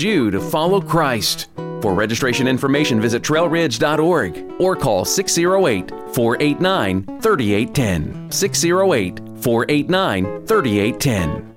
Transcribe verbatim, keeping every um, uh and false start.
you to follow Christ. For registration information, visit trail ridge dot org or call six oh eight, four eight nine, three eight one zero. six oh eight, four eight nine, three eight one zero.